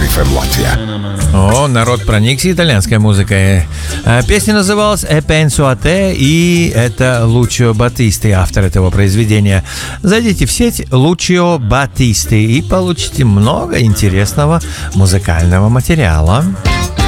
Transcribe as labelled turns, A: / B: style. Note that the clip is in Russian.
A: FM Латвия.
B: О, народ проникся итальянской музыкой. Песня называлась «E penso a te», и это Лучио Баттисти, автор этого произведения. Зайдите в сеть Лучио Баттисти и получите много интересного музыкального материала.